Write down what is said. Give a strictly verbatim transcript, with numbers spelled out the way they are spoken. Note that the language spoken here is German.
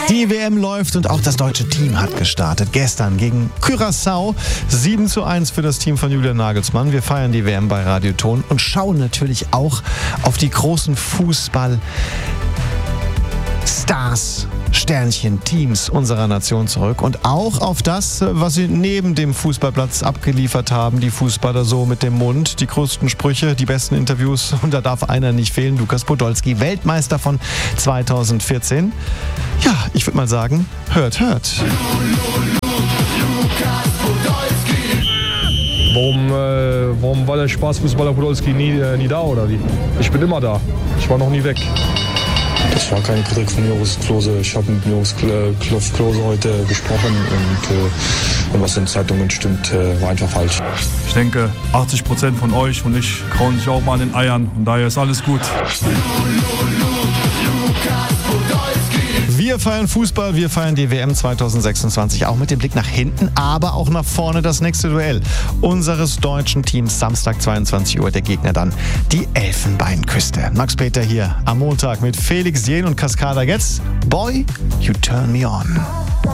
Die W M läuft und auch das deutsche Team hat gestartet. Gestern gegen Curaçao sieben zu eins für das Team von Julian Nagelsmann. Wir feiern die W M bei Radioton und schauen natürlich auch auf die großen Fußball-Stars, Sternchen, Teams unserer Nation zurück und auch auf das, was sie neben dem Fußballplatz abgeliefert haben. Die Fußballer so mit dem Mund, die größten Sprüche, die besten Interviews und da darf einer nicht fehlen. Lukas Podolski, Weltmeister von zweitausendvierzehn. Ja, ich würde mal sagen, hört, hört. Warum, äh, warum war der Spaßfußballer Podolski nie, äh, nie da oder wie? Ich bin immer da. Ich war noch nie weg. Das war keine Kritik von Joris Klose. Ich habe mit Joris Klose heute gesprochen und, äh, und was in den Zeitungen stimmt, äh, war einfach falsch. Ich denke, achtzig Prozent von euch und ich kauen sich auch mal an den Eiern und daher ist alles gut. Wir feiern Fußball, wir feiern die W M zweitausendsechsundzwanzig, auch mit dem Blick nach hinten, aber auch nach vorne das nächste Duell unseres deutschen Teams. Samstag zweiundzwanzig Uhr, der Gegner dann die Elfenbeinküste. Max Peter hier am Montag mit Felix Jähn und Cascada Getz. Boy, you turn me on.